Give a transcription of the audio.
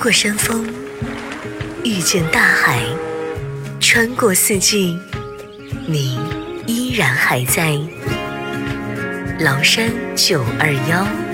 过山峰，遇见大海，穿过四季，你依然还在。崂山921。